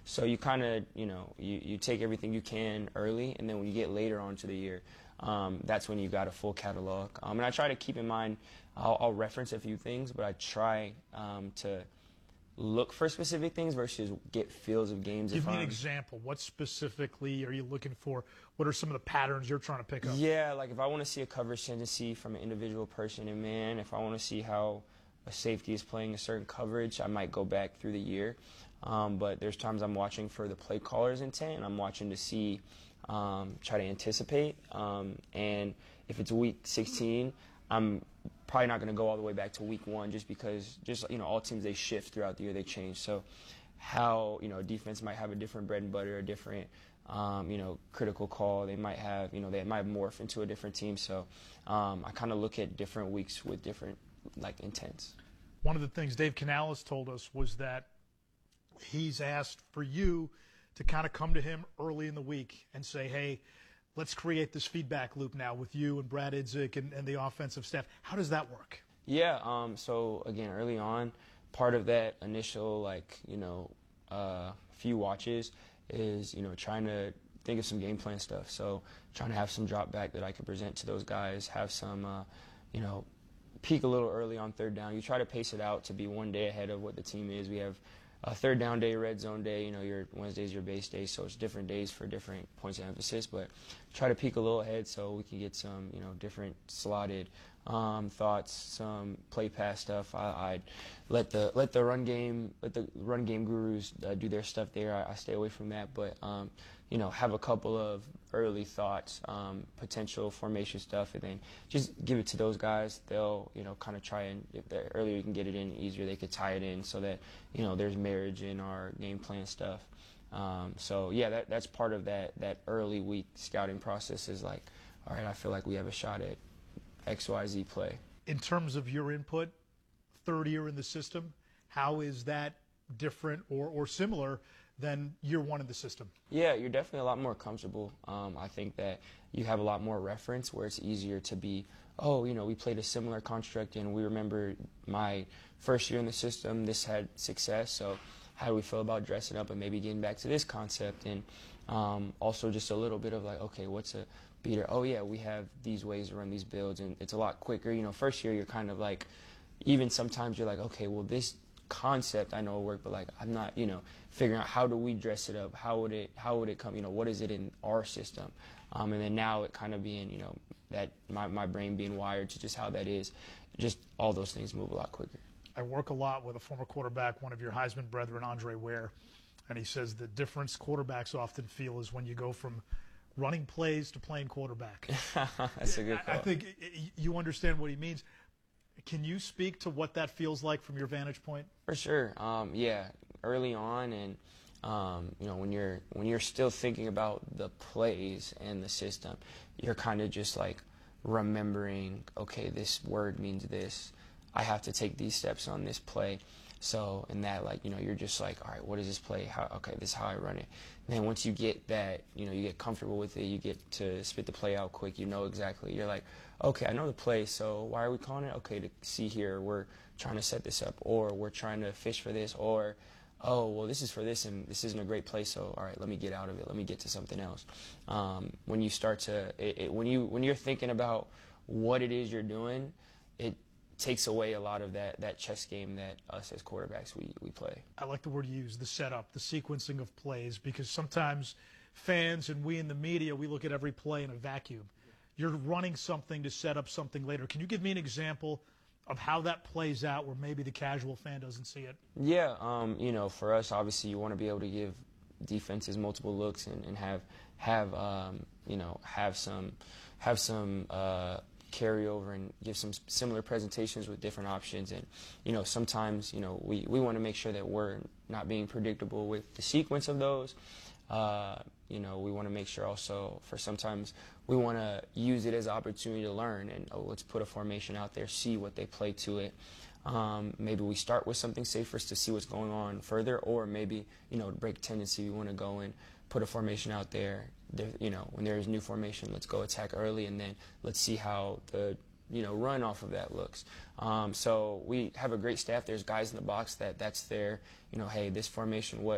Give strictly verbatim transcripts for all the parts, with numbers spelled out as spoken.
So you kind of, you know, you, you take everything you can early, and then when you get later on to the year, um, that's when you got a full catalog. Um, and I try to keep in mind, I'll, I'll reference a few things, but I try um, to look for specific things versus get feels of games. Give if me an I'm, example. What specifically are you looking for? What are some of the patterns you're trying to pick up? Yeah, like if I want to see a coverage tendency from an individual person and man, if I want to see how a safety is playing a certain coverage, I might go back through the year. Um, but there's times I'm watching for the play caller's intent, and I'm watching to see, um, try to anticipate. Um, and if it's week sixteen, I'm probably not going to go all the way back to week one just because, just you know, all teams, they shift throughout the year, they change. So how, you know, defense might have a different bread and butter, a different, um, you know, critical call. They might have, you know, they might morph into a different team. So um, I kind of look at different weeks with different, like, intents. One of the things Dave Canales told us was that he's asked for you to kind of come to him early in the week and say, hey, let's create this feedback loop now with you and Brad Idzik and, and the offensive staff. How does that work? Yeah, um, so again, early on, part of that initial, like, you know, uh, few watches is, you know, trying to think of some game plan stuff. So trying to have some drop back that I could present to those guys, have some, uh, you know, peak a little early on third down. You try to pace it out to be one day ahead of what the team is. We have a third down day, red zone day, you know, your Wednesday's your base day, so it's different days for different points of emphasis, but try to peek a little ahead so we can get some, you know, different slotted um, thoughts, some play pass stuff. I, I'd let the let the run game let the run game gurus uh, do their stuff there. I, I stay away from that, but um, you know, have a couple of early thoughts, um, potential formation stuff, and then just give it to those guys. They'll, you know, kind of try and if the earlier you can get it in, easier they could tie it in so that, you know, there's marriage in our game plan stuff. Um, so yeah, that that's part of that that early week scouting process is like, all right, I feel like we have a shot at X Y Z play. In terms of your input, third year in the system, how is that different or, or similar than year one in the system? Yeah, you're definitely a lot more comfortable. Um, I think that you have a lot more reference where it's easier to be, oh, you know, we played a similar construct and we remember my first year in the system, this had success, so how do we feel about dressing up and maybe getting back to this concept? And um, also just a little bit of like, okay, what's a beater? Oh, yeah, we have these ways to run these builds, and it's a lot quicker. You know, first year you're kind of like, even sometimes you're like, okay, well, this concept I know will work, but like I'm not, you know, figuring out how do we dress it up, how would it how would it come, you know, what is it in our system, um, and then now it kind of being, you know, that my, my brain being wired to just how that is, just all those things move a lot quicker. I work a lot with a former quarterback, one of your Heisman brethren, Andre Ware, and he says the difference quarterbacks often feel is when you go from running plays to playing quarterback. That's a good call. I, I think you understand what he means. Can you speak to what that feels like from your vantage point? For sure. Um, yeah, early on, and um, you know, when you're when you're still thinking about the plays and the system, you're kind of just like remembering, okay, this word means this. I have to take these steps on this play. So in that, like, you know, you're just like, all right, what is this play? How, okay, this is how I run it. And then once you get that, you know, you get comfortable with it, you get to spit the play out quick, you know exactly. You're like, okay, I know the play, so why are we calling it? Okay, to see here, we're trying to set this up, or we're trying to fish for this, or, oh, well, this is for this, and this isn't a great play, so all right, let me get out of it. Let me get to something else. Um, when you start to, it, it, when you when you're thinking about what it is you're doing, it takes away a lot of that, that chess game that us as quarterbacks we, we play. I like the word you use, the setup, the sequencing of plays, because sometimes fans and we in the media, we look at every play in a vacuum. You're running something to set up something later. Can you give me an example of how that plays out where maybe the casual fan doesn't see it? Yeah, um, you know, for us, obviously, you want to be able to give defenses multiple looks and, and have have um, you know have some have some uh, carryover and give some similar presentations with different options. And you know, sometimes you know we we want to make sure that we're not being predictable with the sequence of those. Uh, you know, we want to make sure also for sometimes we want to use it as an opportunity to learn and, oh, let's put a formation out there, see what they play to it. Um, maybe we start with something safe first to see what's going on further, or maybe, you know, to break tendency, we want to go and put a formation out there. there. You know, when there's new formation, let's go attack early, and then let's see how the, you know, run off of that looks. Um, so we have a great staff. There's guys in the box that that's their, you know, hey, this formation, what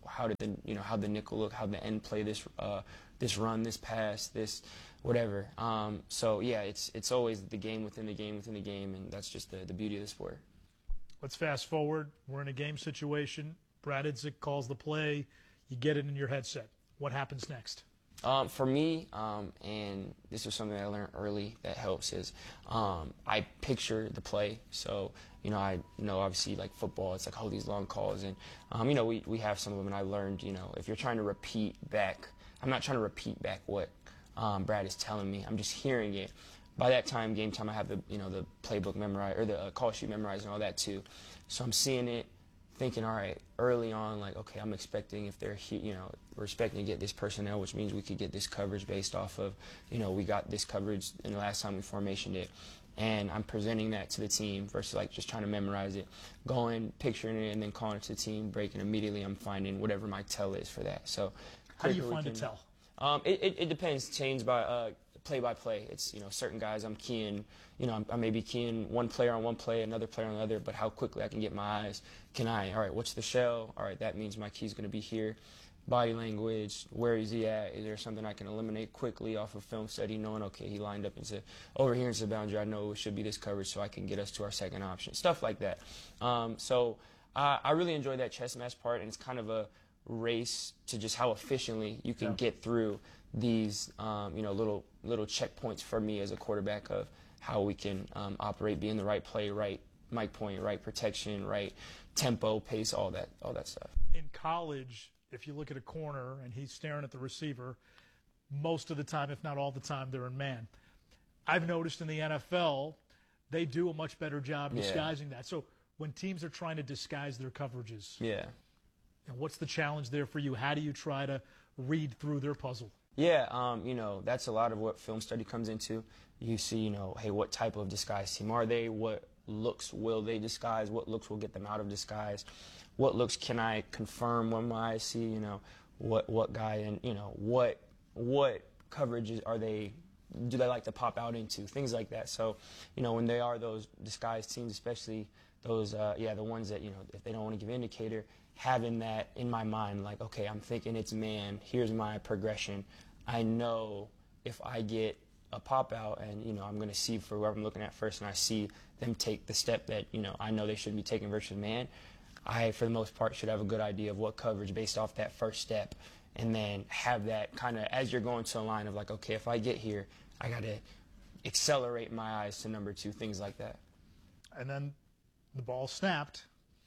how did the you know how the nickel look, how the end play this uh, this run, this pass, this whatever. Um, so yeah, it's it's always the game within the game within the game, and that's just the the beauty of the sport. Let's fast forward. We're in a game situation. Brad Idzik calls the play. You get it in your headset. What happens next? Um, for me, um, and this was something I learned early that helps, is um, I picture the play. So, you know, I know obviously like football, it's like all these long calls. And, um, you know, we, we have some of them. And I learned, you know, if you're trying to repeat back, I'm not trying to repeat back what um, Brad is telling me. I'm just hearing it. By that time, game time, I have the, you know, the playbook memorized, or the uh, call sheet memorized and all that too. So I'm seeing it, thinking, all right, early on, like, okay, I'm expecting if they're, you know, we're expecting to get this personnel, which means we could get this coverage based off of, you know, we got this coverage in the last time we formationed it. And I'm presenting that to the team versus, like, just trying to memorize it, going, picturing it, and then calling it to the team, breaking immediately. I'm finding whatever my tell is for that. So how do you find a tell? Um, it, it, it depends. Change by uh, play by play. It's, you know, certain guys I'm keying, you know, I'm, I may be keying one player on one play, another player on the other, but how quickly I can get my eyes. Can I, all right, what's the shell? All right, that means my key's going to be here. Body language, where is he at? Is there something I can eliminate quickly off of film study, knowing, okay, he lined up into, over here into the boundary, I know it should be this coverage so I can get us to our second option, stuff like that. Um, so I, I really enjoy that chess match part, and it's kind of a race to just how efficiently you can yeah. get through these, um, you know, little little checkpoints for me as a quarterback of how we can um, operate, be in the right play, right mic point, right protection, right tempo, pace, all that, all that stuff. In college, if you look at a corner and he's staring at the receiver, most of the time, if not all the time, they're in man. I've noticed in the N F L, they do a much better job disguising yeah. that. So when teams are trying to disguise their coverages, yeah, and what's the challenge there for you? How do you try to read through their puzzle? Yeah, um, you know, that's a lot of what film study comes into. You see, you know, hey, what type of disguise team are they? What looks will they disguise? What looks will get them out of disguise? What looks can I confirm when my eyes see? You know, what what guy and you know what what coverages are they? Do they like to pop out into? Things like that. So, you know, when they are those disguised teams, especially those, uh, yeah, the ones that, you know, if they don't want to give indicator, having that in my mind, like, okay, I'm thinking it's man. Here's my progression. I know if I get a pop out and, you know, I'm going to see for whoever I'm looking at first and I see them take the step that, you know, I know they should be taking versus man, I, for the most part, should have a good idea of what coverage based off that first step, and then have that kind of, as you're going to a line of like, okay, if I get here, I got to accelerate my eyes to number two, things like that. And then the ball snapped.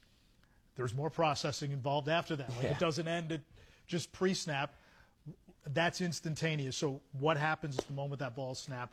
There's more processing involved after that. Like yeah. It doesn't end at just pre-snap. That's instantaneous. So what happens at the moment that ball snapped?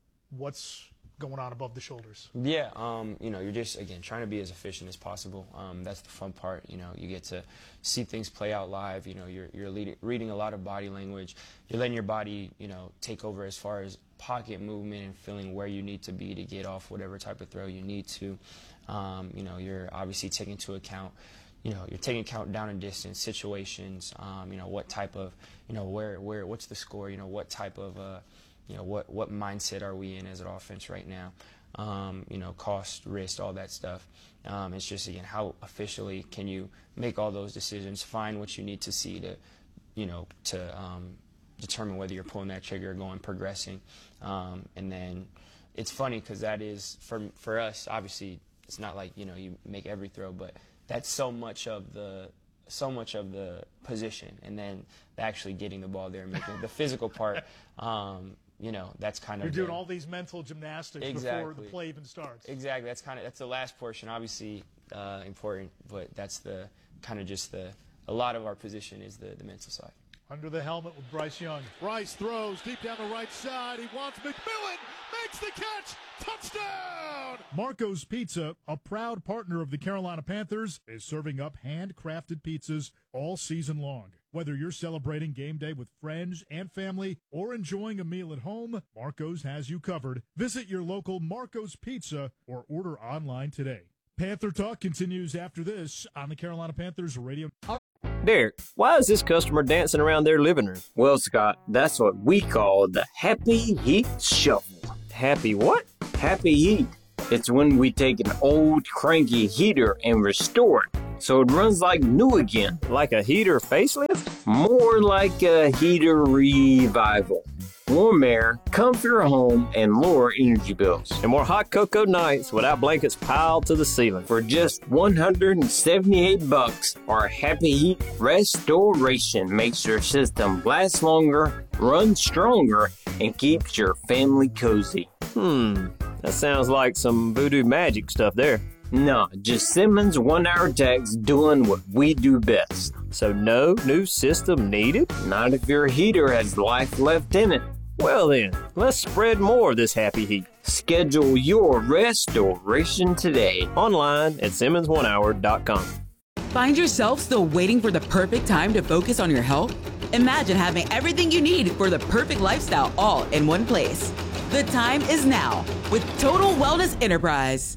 What's going on above the shoulders? Yeah, um, you know, you're just, again, trying to be as efficient as possible. Um, that's the fun part. You know, you get to see things play out live. You know, you're, you're leading, reading a lot of body language. You're letting your body, you know, take over as far as pocket movement and feeling where you need to be to get off whatever type of throw you need to. Um, you know, you're obviously taking into account, you know, you're taking account down and distance situations, um, you know, what type of, you know, where, where, what's the score, you know, what type of, uh, you know, what, what mindset are we in as an offense right now, um, you know, cost, risk, all that stuff. Um, it's just, again, how officially can you make all those decisions, find what you need to see to, you know, to um, determine whether you're pulling that trigger or going, progressing. Um, and then it's funny because that is, for, for us, obviously, it's not like, you know, you make every throw, but that's so much of the so much of the position, and then actually getting the ball there and making the physical part. Um, you know, that's kind of you're doing the, all these mental gymnastics exactly. before the play even starts. Exactly. That's kind of that's the last portion, obviously uh, important, but that's the kind of just the a lot of our position is the the mental side. Under the helmet with Bryce Young. Bryce throws deep down the right side. He wants McMillan. Makes the catch. Touchdown! Marco's Pizza, a proud partner of the Carolina Panthers, is serving up handcrafted pizzas all season long. Whether you're celebrating game day with friends and family or enjoying a meal at home, Marco's has you covered. Visit your local Marco's Pizza or order online today. Panther Talk continues after this on the Carolina Panthers radio. Derek, why is this customer dancing around their living room? Well, Scott, that's what we call the Happy Heat Shuffle. Happy what? Happy Heat. It's when we take an old cranky heater and restore it. so it runs like new again. Like a heater facelift? More like a heater revival. Warm air, comfier home, and lower energy bills. And more hot cocoa nights without blankets piled to the ceiling. For just one hundred seventy-eight bucks, our Happy Heat Restoration makes your system last longer, run stronger, and keeps your family cozy. Hmm, that sounds like some voodoo magic stuff there. Nah, just Simmons one-hour techs doing what we do best. So no new system needed? Not if your heater has life left in it. Well then, let's spread more of this happy heat. Schedule your restoration today. Online at Simmons one hour dot com. Find yourself still waiting for the perfect time to focus on your health? Imagine having everything you need for the perfect lifestyle all in one place. The time is now with Total Wellness Enterprise.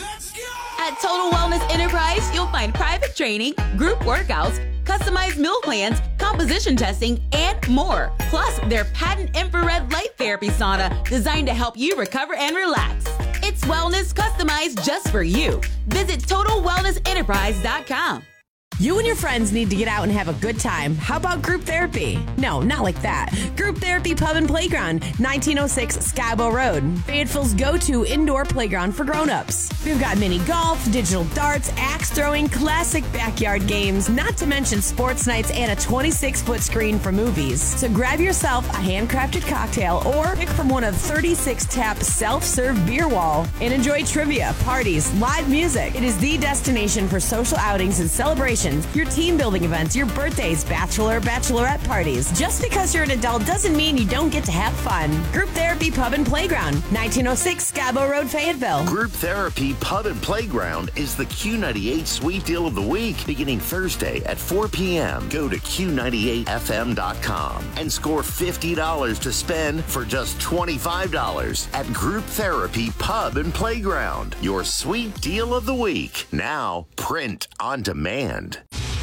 At Total Wellness Enterprise, you'll find private training, group workouts, customized meal plans, composition testing, and more. Plus, their patent infrared light therapy sauna designed to help you recover and relax. It's wellness customized just for you. Visit Total Wellness Enterprise dot com. You and your friends need to get out and have a good time. How about group therapy? No, not like that. Group Therapy Pub and Playground, nineteen oh six Skybo Road. Fayetteville's go-to indoor playground for grown-ups. We've got mini golf, digital darts, axe throwing, classic backyard games, not to mention sports nights and a twenty-six foot screen for movies. So grab yourself a handcrafted cocktail or pick from one of thirty-six tap self-serve beer wall and enjoy trivia, parties, live music. It is the destination for social outings and celebrations, your team building events, your birthdays, bachelor, bachelorette parties. Just because you're an adult doesn't mean you don't get to have fun. Group Therapy Pub and Playground, nineteen oh six Skybo Road, Fayetteville. Group Therapy Pub and Playground is the Q ninety-eight Sweet Deal of the Week, beginning Thursday at four p.m. Go to Q ninety-eight F M dot com and score fifty dollars to spend for just twenty-five dollars at Group Therapy Pub and Playground. Your Sweet Deal of the Week, now print on demand.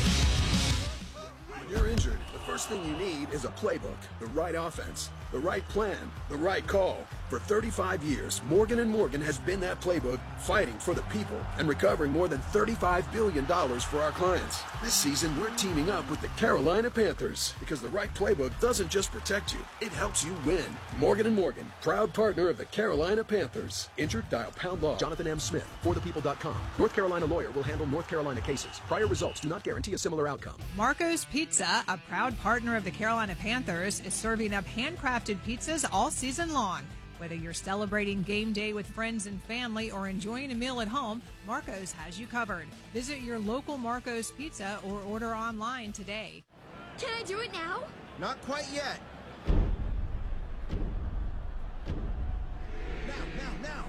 When you're injured, the first thing you need is a playbook, the right offense, the right plan, the right call. For thirty-five years, Morgan and Morgan has been that playbook, fighting for the people and recovering more than thirty-five billion dollars for our clients. This season, we're teaming up with the Carolina Panthers because the right playbook doesn't just protect you, it helps you win. Morgan and Morgan, proud partner of the Carolina Panthers. Injured? Dial pound law. Jonathan M. Smith, for the people dot com. North Carolina lawyer will handle North Carolina cases. Prior results do not guarantee a similar outcome. Marco's Pizza, a proud partner of the Carolina Panthers, is serving up handcrafted pizzas all season long. Whether you're celebrating game day with friends and family or enjoying a meal at home, Marco's has you covered. Visit your local Marco's Pizza or order online today. Can I do it now? Not quite yet. Now, now, now.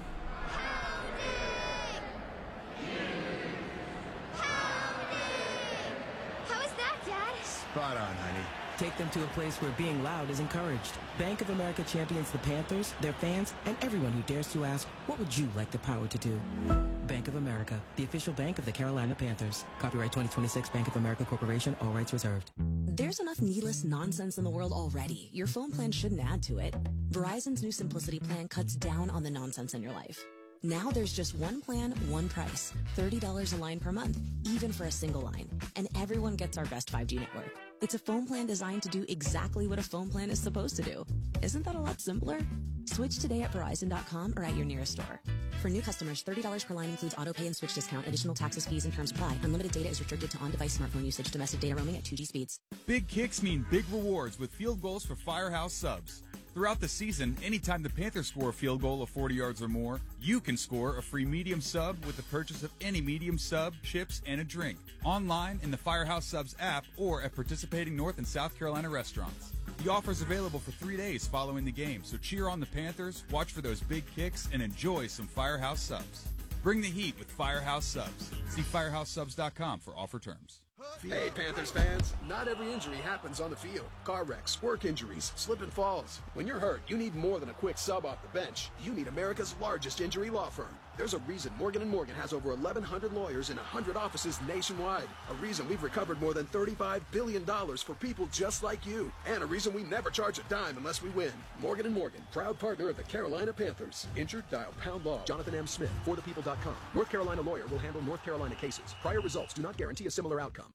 How is that, Dad? Spot on, honey. Take them to a place where being loud is encouraged. Bank of America champions the Panthers, their fans, and everyone who dares to ask, what would you like the power to do? Bank of America, the official bank of the Carolina Panthers. Copyright twenty twenty-six Bank of America Corporation, all rights reserved. There's enough needless nonsense in the world already. Your phone plan shouldn't add to it. Verizon's new Simplicity plan cuts down on the nonsense in your life. Now there's just one plan, one price. thirty dollars a line per month, even for a single line. And everyone gets our best five G network. It's a phone plan designed to do exactly what a phone plan is supposed to do. Isn't that a lot simpler? Switch today at Verizon dot com or at your nearest store. For new customers, thirty dollars per line includes auto pay and switch discount. Additional taxes, fees, and terms apply. Unlimited data is restricted to on-device smartphone usage. Domestic data roaming at two G speeds. Big kicks mean big rewards with field goals for Firehouse subs. Throughout the season, anytime the Panthers score a field goal of forty yards or more, you can score a free medium sub with the purchase of any medium sub, chips, and a drink. Online in the Firehouse Subs app or at participating North and South Carolina restaurants. The offer is available for three days following the game, so cheer on the Panthers, watch for those big kicks, and enjoy some Firehouse Subs. Bring the heat with Firehouse Subs. See firehouse subs dot com for offer terms. Hey, Panthers fans, not every injury happens on the field. Car wrecks, work injuries, slip and falls. When you're hurt, you need more than a quick sub off the bench. You need America's largest injury law firm. There's a reason Morgan and Morgan has over eleven hundred lawyers in one hundred offices nationwide. A reason we've recovered more than thirty-five billion dollars for people just like you. And a reason we never charge a dime unless we win. Morgan and Morgan, proud partner of the Carolina Panthers. Injured? Dial pound law. Jonathan M. Smith, for the people dot com. North Carolina lawyer will handle North Carolina cases. Prior results do not guarantee a similar outcome.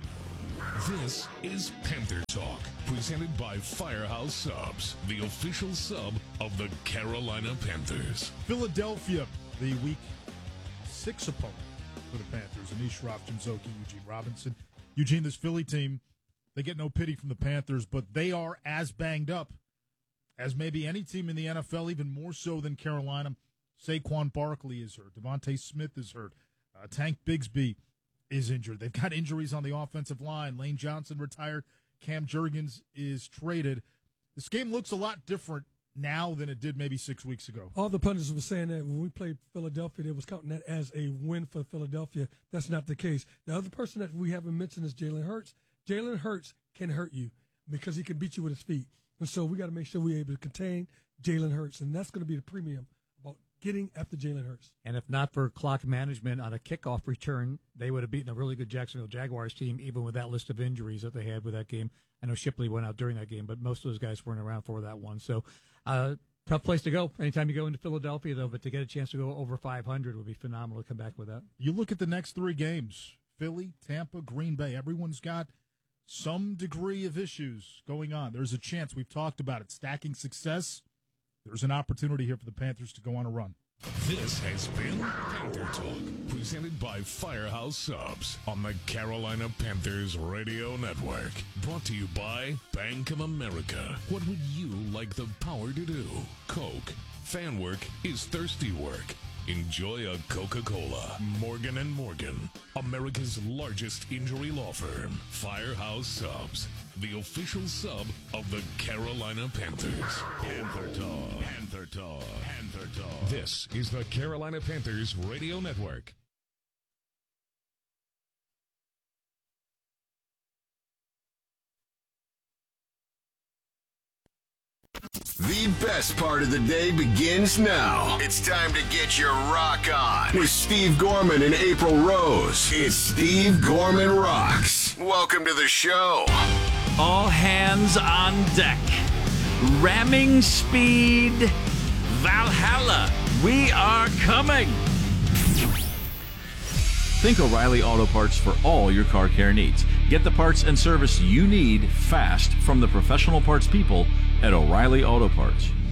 This is Panther Talk, presented by Firehouse Subs, the official sub of the Carolina Panthers. Philadelphia, the week six opponent for the Panthers. Anish Shroff, Jim Szoke, Eugene Robinson. Eugene, this Philly team, they get no pity from the Panthers, but they are as banged up as maybe any team in the N F L, even more so than Carolina. Saquon Barkley is hurt. Devontae Smith is hurt. Uh, Tank Bigsby is injured. They've got injuries on the offensive line. Lane Johnson retired. Cam Jurgens is traded. This game looks a lot different now than it did maybe six weeks ago. All the pundits were saying that when we played Philadelphia, they was counting that as a win for Philadelphia. That's not the case. The other person that we haven't mentioned is Jalen Hurts. Jalen Hurts can hurt you because he can beat you with his feet. And so we got to make sure we're able to contain Jalen Hurts, and that's going to be the premium about getting after Jalen Hurts. And if not for clock management on a kickoff return, they would have beaten a really good Jacksonville Jaguars team, even with that list of injuries that they had with that game. I know Shipley went out during that game, but most of those guys weren't around for that one. So uh, tough place to go anytime you go into Philadelphia, though, but to get a chance to go over five hundred would be phenomenal to come back with that. You look at the next three games, Philly, Tampa, Green Bay. Everyone's got some degree of issues going on. There's a chance. We've talked about it. Stacking success. There's an opportunity here for the Panthers to go on a run. This has been Panther Talk, presented by Firehouse Subs on the Carolina Panthers Radio Network. Brought to you by Bank of America. What would you like the power to do? Coke. Fan work is thirsty work. Enjoy a Coca-Cola. Morgan and Morgan, America's largest injury law firm. Firehouse Subs, the official sub of the Carolina Panthers. Panther Talk. Panther Talk. Panther Talk. This is the Carolina Panthers Radio Network. The best part of the day begins now. It's time to get your rock on with Steve Gorman and April Rose. It's Steve Gorman Rocks. Welcome to the show. All hands on deck. Ramming speed. Valhalla. We are coming. Think O'Reilly Auto Parts for all your car care needs. Get the parts and service you need fast from the professional parts people at O'Reilly Auto Parts.